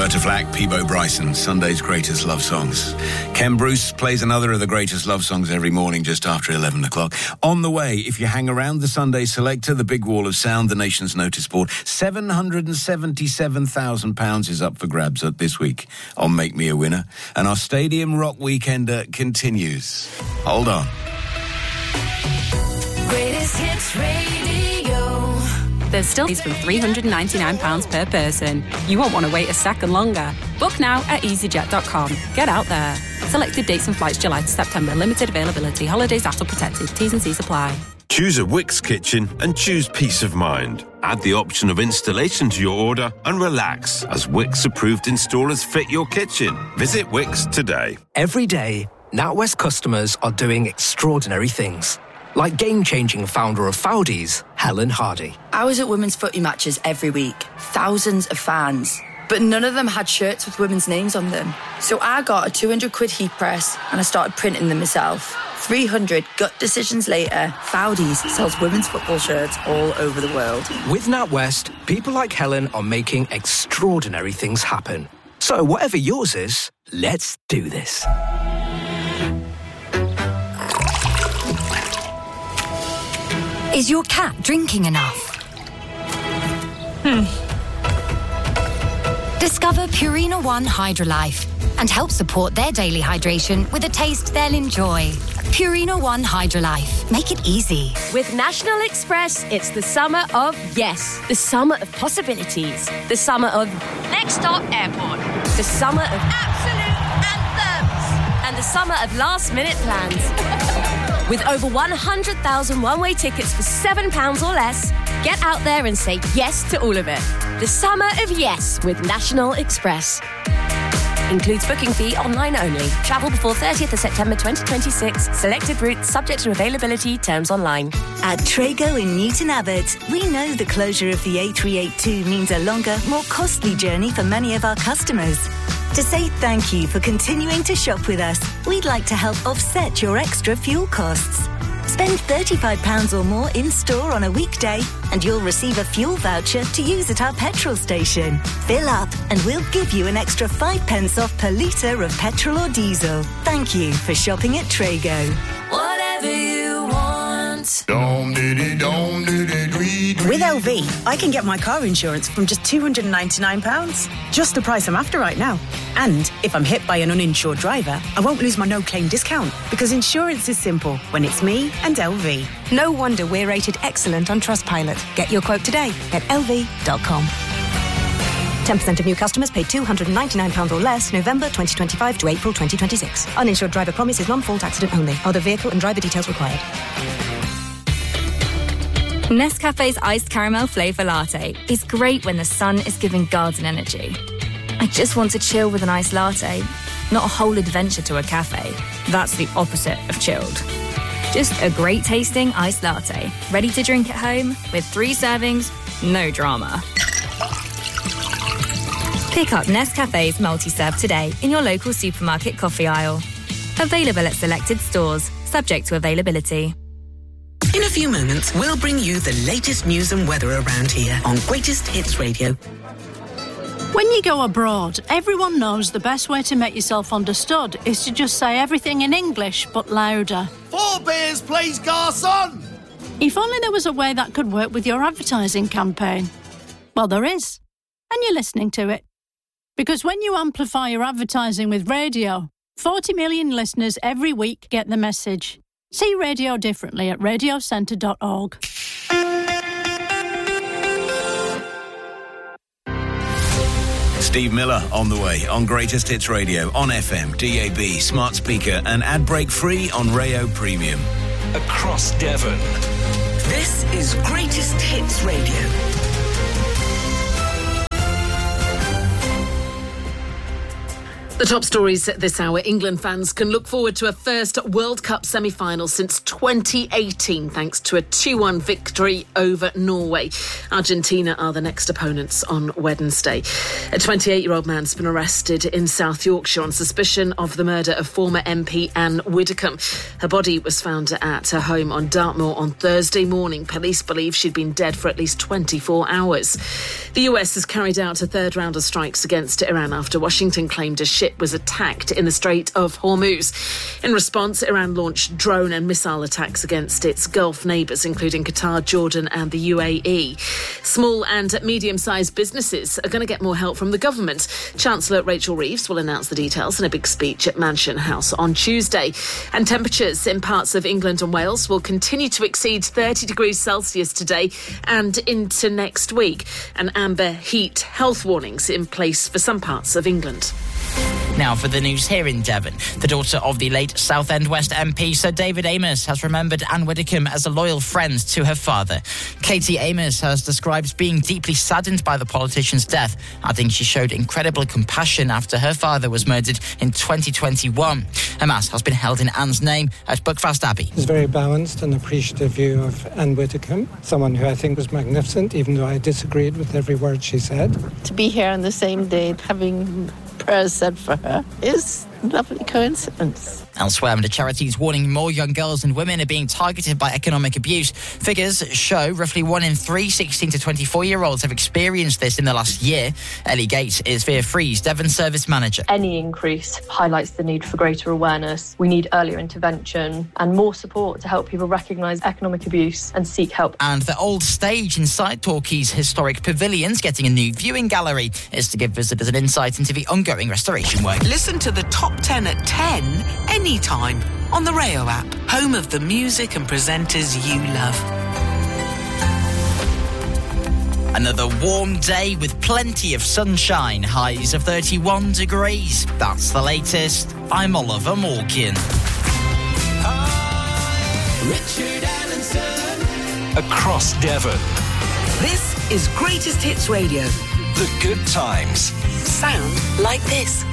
Roberta Flack, Peebo Bryson, Sunday's greatest love songs. Ken Bruce plays another of the greatest love songs every morning just after 11 o'clock. On the way, if you hang around the Sunday Selector, the big wall of sound, the nation's notice board, £777,000 is up for grabs this week on Make Me a Winner. And our Stadium Rock Weekender continues. Hold on. Greatest Hits Radio. There's still these from £399 per person. You won't want to wait a second longer. Book now at easyjet.com. Get out there. Selected dates and flights July to September. Limited availability. Holidays after protected. T's and C's apply. Choose a Wix kitchen and choose peace of mind. Add the option of installation to your order and relax as Wix approved installers fit your kitchen. Visit Wix today. Every day, NatWest customers are doing extraordinary things. Like game-changing founder of Foudies, Helen Hardy. I was at women's footy matches every week. Thousands of fans. But none of them had shirts with women's names on them. So I got a £200 heat press and I started printing them myself. 300 gut decisions later, Foudies sells women's football shirts all over the world. With NatWest, people like Helen are making extraordinary things happen. So whatever yours is, let's do this. Is your cat drinking enough? Discover Purina One Hydrolife and help support their daily hydration with a taste they'll enjoy. Purina One Hydrolife. Make it easy. With National Express, it's the summer of yes. The summer of possibilities. The summer of Next Stop Airport. The summer of absolute anthems. And the summer of last-minute plans. With over 100,000 one-way tickets for £7 or less, get out there and say yes to all of it. The summer of yes with National Express. Includes booking fee online only. Travel before 30th of September 2026. Selected routes subject to availability. Terms online. At Trago in Newton Abbot, we know the closure of the A382 means a longer, more costly journey for many of our customers. To say thank you for continuing to shop with us, we'd like to help offset your extra fuel costs. Spend £35 or more in-store on a weekday and you'll receive a fuel voucher to use at our petrol station. Fill up and we'll give you an extra 5p off per litre of petrol or diesel. Thank you for shopping at Trago. Whatever you want. With LV, I can get my car insurance from just £299. Just the price I'm after right now. And if I'm hit by an uninsured driver, I won't lose my no-claim discount because insurance is simple when it's me and LV. No wonder we're rated excellent on Trustpilot. Get your quote today at lv.com. 10% of new customers pay £299 or less November 2025 to April 2026. Uninsured driver promise is non-fault accident only. Other vehicle and driver details required. Nescafe's iced caramel flavour latte is great when the sun is giving garden energy. I just want to chill with an iced latte, not a whole adventure to a cafe. That's the opposite of chilled. Just a great tasting iced latte, ready to drink at home with 3 servings, no drama. Pick up Nescafe's multi-serve today in your local supermarket coffee aisle. Available at selected stores, subject to availability. In a few moments, we'll bring you the latest news and weather around here on Greatest Hits Radio. When you go abroad, everyone knows the best way to make yourself understood is to just say everything in English, but louder. 4 beers, please, garçon! If only there was a way that could work with your advertising campaign. Well, there is. And you're listening to it. Because when you amplify your advertising with radio, 40 million listeners every week get the message. See radio differently at radiocentre.org. Steve Miller on the way on Greatest Hits Radio, on FM, DAB, smart speaker and ad break free on Rayo Premium. Across Devon. This is Greatest Hits Radio. The top stories this hour. England fans can look forward to a first World Cup semi-final since 2018 thanks to a 2-1 victory over Norway. Argentina are the next opponents on Wednesday. A 28-year-old man's been arrested in South Yorkshire on suspicion of the murder of former MP Anne Widdecombe. Her body was found at her home on Dartmoor on Thursday morning. Police believe she'd been dead for at least 24 hours. The US has carried out a third round of strikes against Iran after Washington claimed a ship was attacked in the Strait of Hormuz. In response, Iran launched drone and missile attacks against its Gulf neighbours, including Qatar, Jordan and the UAE. Small and medium-sized businesses are going to get more help from the government. Chancellor Rachel Reeves will announce the details in a big speech at Mansion House on Tuesday. And temperatures in parts of England and Wales will continue to exceed 30 degrees Celsius today and into next week. And amber heat health warnings in place for some parts of England. Now for the news here in Devon. The daughter of the late Southend West MP, Sir David Amess, has remembered Anne Widdecombe as a loyal friend to her father. Katie Amess has described being deeply saddened by the politician's death, adding she showed incredible compassion after her father was murdered in 2021. A mass has been held in Anne's name at Buckfast Abbey. It's a very balanced and appreciative view of Anne Widdecombe, someone who I think was magnificent, even though I disagreed with every word she said. To be here on the same day, having prayers said for her, is a lovely coincidence. Elsewhere, the charity's warning more young girls and women are being targeted by economic abuse. Figures show roughly 1 in 3 16 to 24-year-olds have experienced this in the last year. Ellie Gates is Fear Free's Devon Service Manager. Any increase highlights the need for greater awareness. We need earlier intervention and more support to help people recognise economic abuse and seek help. And the old stage inside Torquay's historic pavilions getting a new viewing gallery is to give visitors an insight into the ongoing restoration work. Listen to the top 10 at 10 anytime on the Rayo app, home of the music and presenters you love. Another warm day with plenty of sunshine, highs of 31 degrees. That's the latest. I'm Oliver Morgan. Richard Allenson. Across Devon. This is Greatest Hits Radio. The good times. Sound like this.